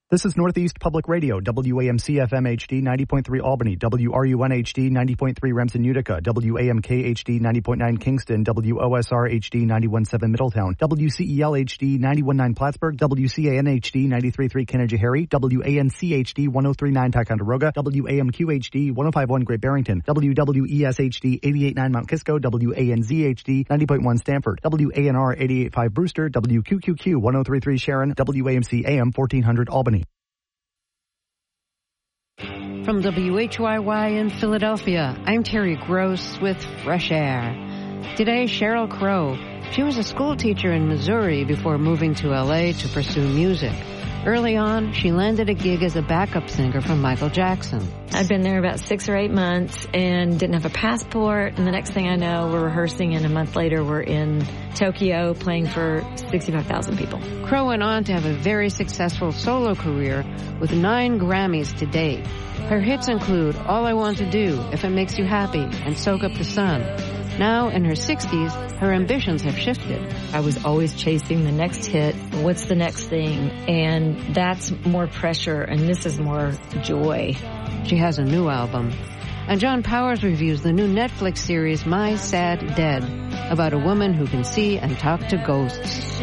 This is Northeast Public Radio, WAMC FM HD 90.3 Albany, WRUN HD 90.3 Remsen Utica, WAMK HD 90.9 Kingston, WOSR HD 91.7 Middletown, WCEL HD 91.9 Plattsburgh, WCAN HD 93.3 Canajoharie, WANC HD 103.9 Ticonderoga, WAMQ HD 105.1 Great Barrington, WWES HD 88.9 Mount Kisco, WANZ HD 90.1 Stanford, WANR 88.5 Brewster, WQQQ 103.3 Sharon, WAMC AM 1400 Albany. From WHYY in Philadelphia, I'm Terry Gross with Fresh Air. Today, Sheryl Crow. She was a school teacher in Missouri before moving to LA to pursue music. Early on, she landed a gig as a backup singer for Michael Jackson. I'd been there about 6 or 8 months and didn't have a passport. And the next thing I know, we're rehearsing, and a month later, we're in Tokyo playing for 65,000 people. Crow went on to have a very successful solo career with 9 Grammys to date. Her hits include All I Want to Do, If It Makes You Happy, and Soak Up the Sun. Now, in her 60s, her ambitions have shifted. I was always chasing the next hit. What's the next thing? And that's more pressure, and this is more joy. She has a new album. And John Powers reviews the new Netflix series My Sad Dead, about a woman who can see and talk to ghosts.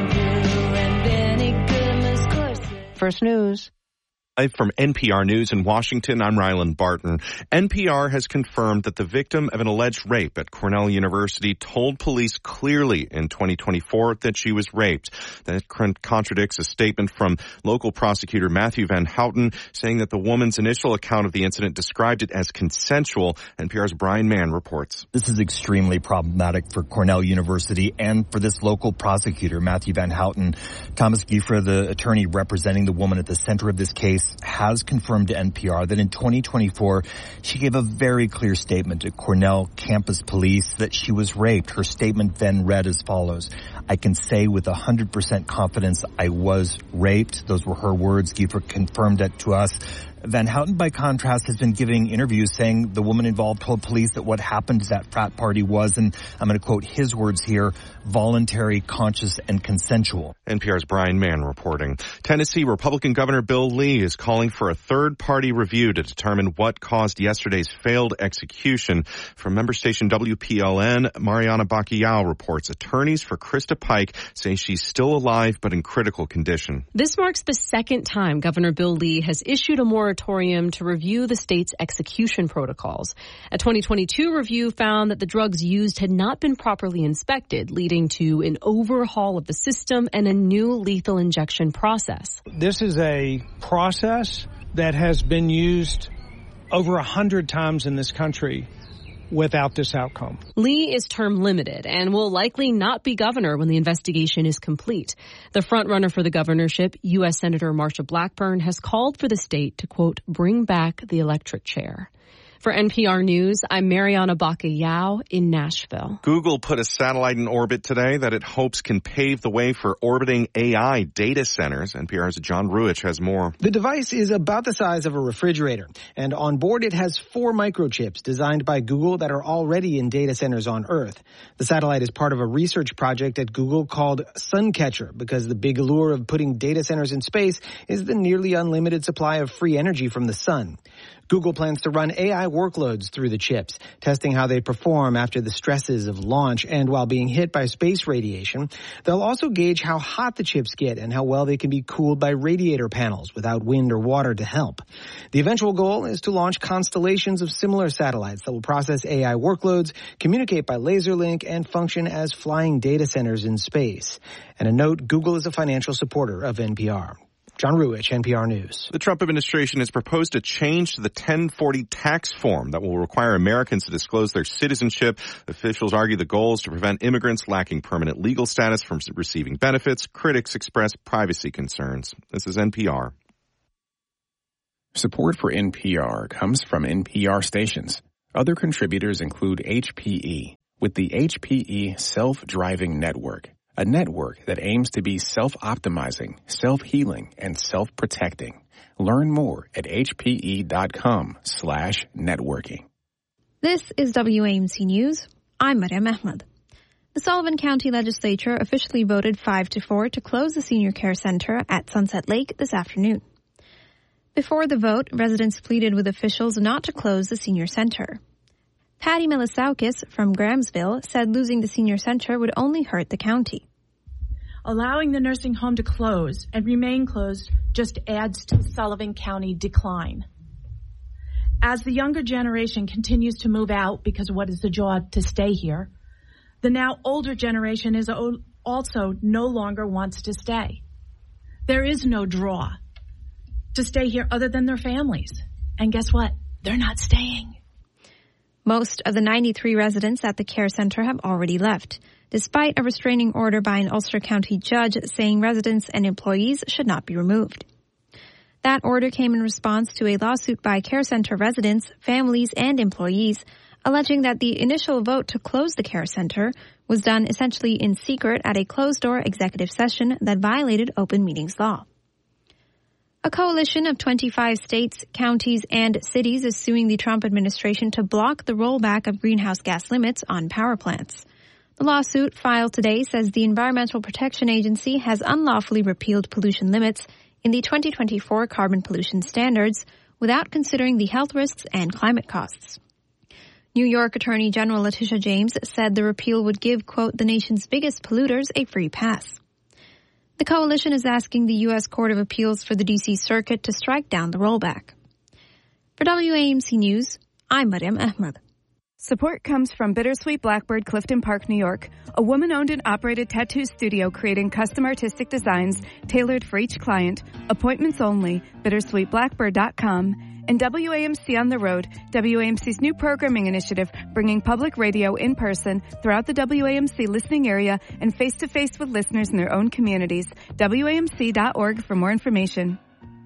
First News. Live from NPR News in Washington, I'm Ryland Barton. NPR has confirmed that the victim of an alleged rape at Cornell University told police clearly in 2024 that she was raped. That contradicts a statement from local prosecutor Matthew Van Houten saying that the woman's initial account of the incident described it as consensual. NPR's Brian Mann reports. This is extremely problematic for Cornell University and for this local prosecutor, Matthew Van Houten. Thomas Giefra, the attorney representing the woman at the center of this case, has confirmed to NPR that in 2024, she gave a very clear statement to Cornell campus police that she was raped. Her statement then read as follows: I can say with 100% confidence I was raped. Those were her words. Giefra confirmed it to us. Van Houten, by contrast, has been giving interviews saying the woman involved told police that what happened at that frat party was, and I'm going to quote his words here, voluntary, conscious, and consensual. NPR's Brian Mann reporting. Tennessee Republican Governor Bill Lee is calling for a third-party review to determine what caused yesterday's failed execution. From member station WPLN, Mariana Bacchiao reports attorneys for Krista Pike say she's still alive but in critical condition. This marks the second time Governor Bill Lee has issued a moratorium to review the state's execution protocols. A 2022 review found that the drugs used had not been properly inspected, leading to an overhaul of the system and a new lethal injection process. This is a process that has been used over 100 times in this country without this outcome. Lee is term limited and will likely not be governor when the investigation is complete. The frontrunner for the governorship, U.S. Senator Marsha Blackburn, has called for the state to, quote, bring back the electric chair. For NPR News, I'm Mariana Bacchiao in Nashville. Google put a satellite in orbit today that it hopes can pave the way for orbiting AI data centers. NPR's John Ruich has more. The device is about the size of a refrigerator, and on board it has 4 microchips designed by Google that are already in data centers on Earth. The satellite is part of a research project at Google called Suncatcher, because the big allure of putting data centers in space is the nearly unlimited supply of free energy from the sun. Google plans to run AI workloads through the chips, testing how they perform after the stresses of launch and while being hit by space radiation. They'll also gauge how hot the chips get and how well they can be cooled by radiator panels without wind or water to help. The eventual goal is to launch constellations of similar satellites that will process AI workloads, communicate by laser link, and function as flying data centers in space. And a note, Google is a financial supporter of NPR. John Ruich, NPR News. The Trump administration has proposed a change to the 1040 tax form that will require Americans to disclose their citizenship. Officials argue the goal is to prevent immigrants lacking permanent legal status from receiving benefits. Critics express privacy concerns. This is NPR. Support for NPR comes from NPR stations. Other contributors include HPE, with the HPE Self-Driving Network. A network that aims to be self-optimizing, self-healing, and self-protecting. Learn more at hpe.com/networking. This is WAMC News. I'm Mariam Ahmed. The Sullivan County Legislature officially voted 5-4 to close the Senior Care Center at Sunset Lake this afternoon. Before the vote, residents pleaded with officials not to close the senior center. Patty Milisaukis from Grahamsville said losing the senior center would only hurt the county. Allowing the nursing home to close and remain closed just adds to the Sullivan County decline. As the younger generation continues to move out because what is the draw to stay here, the now older generation is also no longer wants to stay. There is no draw to stay here other than their families. And guess what? They're not staying. Most of the 93 residents at the care center have already left, despite a restraining order by an Ulster County judge saying residents and employees should not be removed. That order came in response to a lawsuit by care center residents, families, and employees, alleging that the initial vote to close the care center was done essentially in secret at a closed-door executive session that violated open meetings law. A coalition of 25 states, counties, and cities is suing the Trump administration to block the rollback of greenhouse gas limits on power plants. The lawsuit filed today says the Environmental Protection Agency has unlawfully repealed pollution limits in the 2024 carbon pollution standards without considering the health risks and climate costs. New York Attorney General Letitia James said the repeal would give, quote, the nation's biggest polluters a free pass. The coalition is asking the U.S. Court of Appeals for the D.C. Circuit to strike down the rollback. For WAMC News, I'm Mariam Ahmed. Support comes from Bittersweet Blackbird, Clifton Park, New York, a woman-owned and operated tattoo studio creating custom artistic designs tailored for each client, appointments only, bittersweetblackbird.com, and WAMC on the Road, WAMC's new programming initiative bringing public radio in person throughout the WAMC listening area and face-to-face with listeners in their own communities. WAMC.org for more information.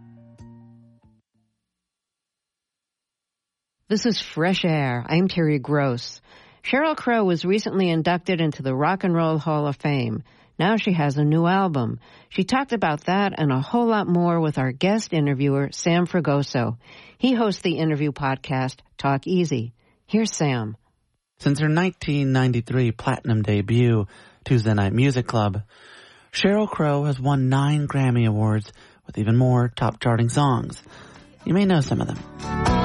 This is Fresh Air. I'm Terry Gross. Sheryl Crow was recently inducted into the Rock and Roll Hall of Fame. Now she has a new album. She talked about that and a whole lot more with our guest interviewer, Sam Fragoso. He hosts the interview podcast, Talk Easy. Here's Sam. Since her 1993 platinum debut, Tuesday Night Music Club, Sheryl Crow has won 9 Grammy Awards with even more top charting songs. You may know some of them.